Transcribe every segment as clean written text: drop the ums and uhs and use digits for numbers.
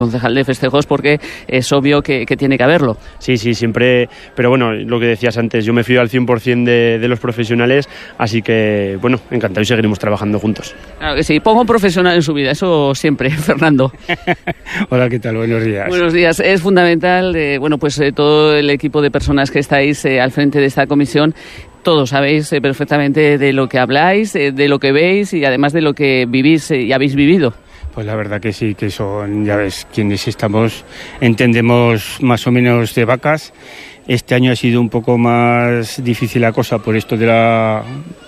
concejal de festejos, porque es obvio que tiene que haberlo. Sí, siempre, pero bueno, lo que decías antes, yo me fío al 100% de los profesionales, así que bueno, encantado y seguiremos trabajando juntos. Claro que sí, pongo un profesional en su vida, eso siempre, Fernando. Hola, ¿qué tal? Buenos días. Buenos días, es fundamental, todo el equipo de personas que estáis al frente de esta comisión. Todos sabéis perfectamente de lo que habláis, de lo que veis y además de lo que vivís y habéis vivido. Pues la verdad que sí, que son, ya ves, quienes estamos, entendemos más o menos de vacas. Este año ha sido un poco más difícil la cosa por esto de la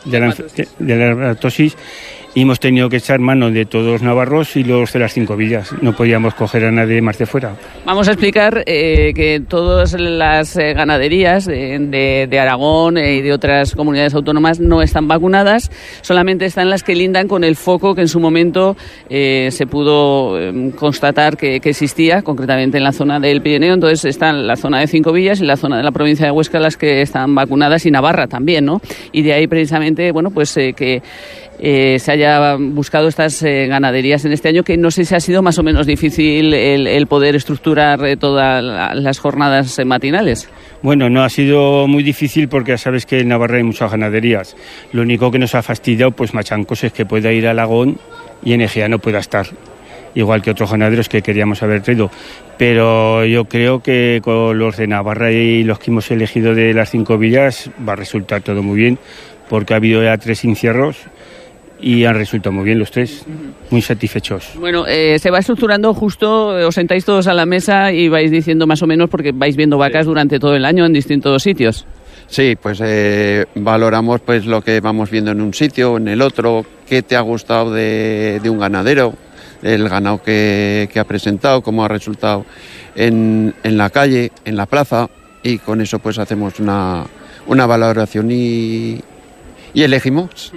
dermatosis. Y hemos tenido que echar mano de todos los navarros y los de las 5 villas. No podíamos coger a nadie más de fuera. Vamos a explicar que todas las ganaderías de Aragón y de otras comunidades autónomas no están vacunadas, solamente están las que lindan con el foco que en su momento se pudo constatar que existía, concretamente en la zona del Pirineo. Entonces están la zona de 5 villas y la zona de la provincia de Huesca las que están vacunadas, y Navarra también, ¿no? Y de ahí precisamente, que se haya buscado estas ganaderías en este año, que no sé si ha sido más o menos difícil el poder estructurar todas las jornadas matinales. Bueno, no ha sido muy difícil porque ya sabes que en Navarra hay muchas ganaderías. Lo único que nos ha fastidiado, pues Machancos, es que pueda ir a Alagón y en Egea no pueda estar, igual que otros ganaderos que queríamos haber traído. Pero yo creo que con los de Navarra y los que hemos elegido de las 5 villas va a resultar todo muy bien, porque ha habido ya 3 encierros y han resultado muy bien los 3, muy satisfechos. Bueno, se va estructurando justo, os sentáis todos a la mesa y vais diciendo más o menos, porque vais viendo vacas durante todo el año en distintos sitios. Sí, pues valoramos pues lo que vamos viendo en un sitio, en el otro, qué te ha gustado de un ganadero, el ganado que ha presentado, cómo ha resultado en la calle, en la plaza, y con eso pues hacemos una valoración y elegimos.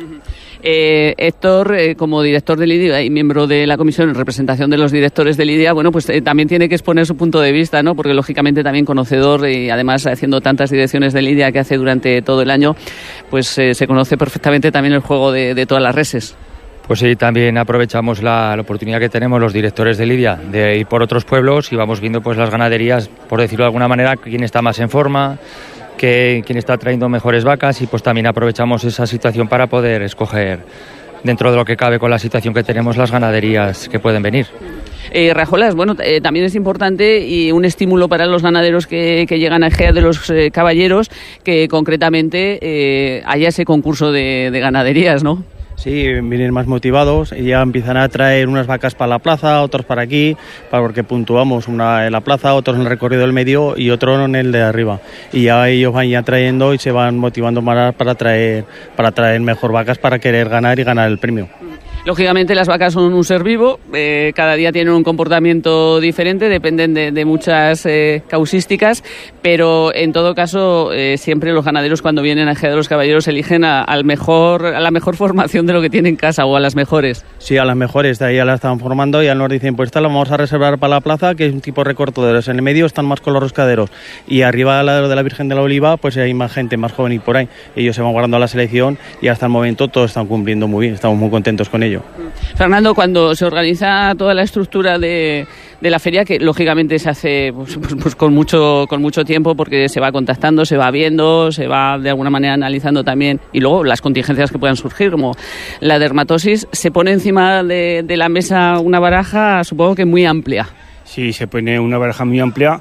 Héctor, como director de Lidia y miembro de la comisión en representación de los directores de Lidia, también tiene que exponer su punto de vista, ¿no? Porque lógicamente también conocedor y además haciendo tantas direcciones de Lidia que hace durante todo el año, pues se conoce perfectamente también el juego de todas las reses. Pues sí, también aprovechamos la oportunidad que tenemos los directores de Lidia de ir por otros pueblos y vamos viendo pues las ganaderías, por decirlo de alguna manera, quién está más en forma, quién está trayendo mejores vacas, y pues también aprovechamos esa situación para poder escoger, dentro de lo que cabe con la situación que tenemos, las ganaderías que pueden venir. Rajolas, también es importante y un estímulo para los ganaderos que llegan a Egea de los Caballeros, que concretamente haya ese concurso de ganaderías, ¿no? Sí, vienen más motivados y ya empiezan a traer unas vacas para la plaza, otros para aquí, porque puntuamos, una en la plaza, otros en el recorrido del medio y otro en el de arriba. Y ya ellos van ya trayendo y se van motivando más para traer mejor vacas, para querer ganar y ganar el premio. Lógicamente las vacas son un ser vivo, cada día tienen un comportamiento diferente, dependen de muchas causísticas, pero en todo caso siempre los ganaderos cuando vienen a Egea de los Caballeros eligen a la mejor formación de lo que tienen en casa, o a las mejores. Sí, a las mejores, de ahí ya las están formando y ya nos dicen, pues esta la vamos a reservar para la plaza, que es un tipo recortaderos. En el medio están más con los roscaderos y arriba al lado de la Virgen de la Oliva pues hay más gente, más joven y por ahí. Ellos se van guardando a la selección y hasta el momento todos están cumpliendo muy bien, estamos muy contentos con ello. Fernando, cuando se organiza toda la estructura de la feria, que lógicamente se hace pues con mucho tiempo, porque se va contactando, se va viendo, se va de alguna manera analizando también, y luego las contingencias que puedan surgir, como la dermatosis, se pone encima de la mesa una baraja, supongo que muy amplia. Sí, se pone una baraja muy amplia.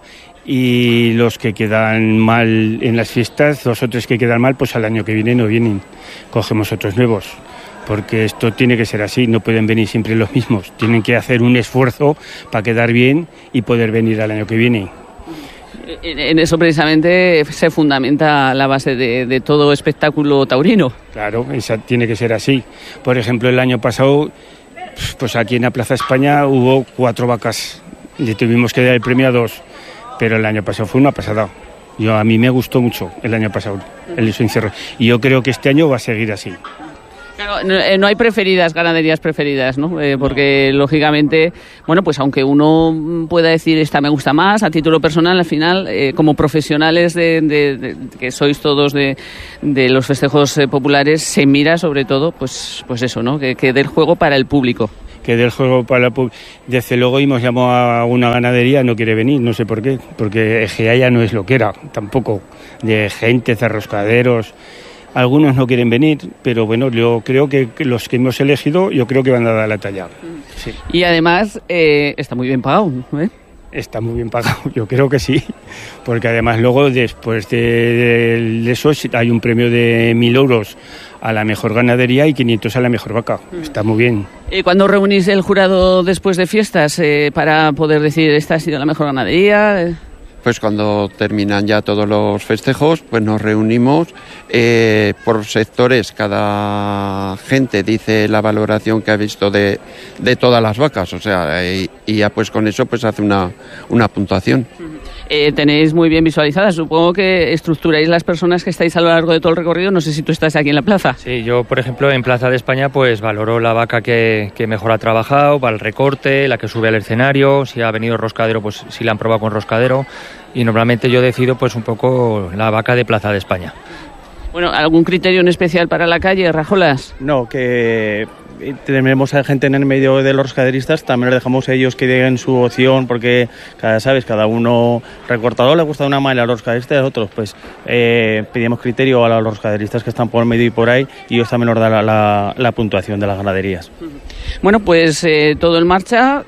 Y los que quedan mal en las fiestas, los otros que quedan mal, pues al año que viene no vienen, cogemos otros nuevos. Porque esto tiene que ser así, no pueden venir siempre los mismos, tienen que hacer un esfuerzo para quedar bien y poder venir al año que viene. En eso precisamente se fundamenta la base de todo espectáculo taurino. Claro, tiene que ser así. Por ejemplo, el año pasado, pues aquí en la Plaza España hubo 4 vacas, le tuvimos que dar el premio a 2, pero el año pasado fue una pasada. A mí me gustó mucho el año pasado, el encierro, y yo creo que este año va a seguir así. Claro, no hay ganaderías preferidas, ¿no? Porque lógicamente, pues aunque uno pueda decir esta me gusta más, a título personal, al final, como profesionales que sois todos de los festejos populares, se mira sobre todo, pues eso, ¿no? Que dé el juego para el público. que del juego para desde luego hemos llamado a una ganadería, no quiere venir, no sé por qué, porque Egea ya no es lo que era, tampoco, de gente, cerroscaderos. Algunos no quieren venir, pero bueno, yo creo que los que hemos elegido, yo creo que van a dar la talla. Sí. Y además está muy bien pagado, ¿eh? Está muy bien pagado, yo creo que sí, porque además luego después de eso hay un premio de 1.000 euros a la mejor ganadería y 500 a la mejor vaca. Está muy bien. ¿Y cuándo reunís el jurado después de fiestas para poder decir esta ha sido la mejor ganadería? Pues cuando terminan ya todos los festejos, pues nos reunimos por sectores, cada gente dice la valoración que ha visto de todas las vacas, o sea, y ya pues con eso pues hace una puntuación. Tenéis muy bien visualizadas, supongo que estructuráis las personas que estáis a lo largo de todo el recorrido, no sé si tú estás aquí en la plaza. Sí, yo por ejemplo en Plaza de España pues valoro la vaca que mejor ha trabajado, para el recorte, la que sube al escenario, si ha venido roscadero pues si la han probado con roscadero, y normalmente yo decido pues un poco la vaca de Plaza de España. Bueno, ¿algún criterio en especial para la calle, Rajolas? No, que tenemos a gente en el medio de los roscaderistas, también les dejamos a ellos que den su opción, porque cada uno recortador le gusta de una manera, a los roscaderistas a otros, pues pedimos criterio a los roscaderistas que están por el medio y por ahí, y ellos también nos dan la puntuación de las ganaderías. Bueno, pues todo en marcha,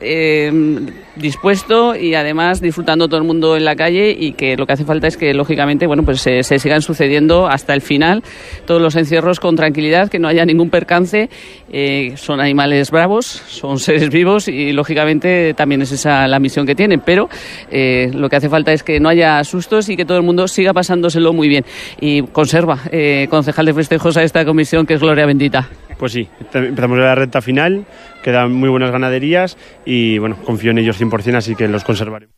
dispuesto y además disfrutando todo el mundo en la calle, y que lo que hace falta es que lógicamente bueno pues se sigan sucediendo hasta el final todos los encierros con tranquilidad, que no haya ningún percance. Son animales bravos, son seres vivos y lógicamente también es esa la misión que tienen, pero lo que hace falta es que no haya sustos y que todo el mundo siga pasándoselo muy bien. Y conserva, concejal de festejos, a esta comisión que es Gloria Bendita. Pues sí, empezamos la recta final, quedan muy buenas ganaderías y bueno, confío en ellos 100%, así que los conservaré.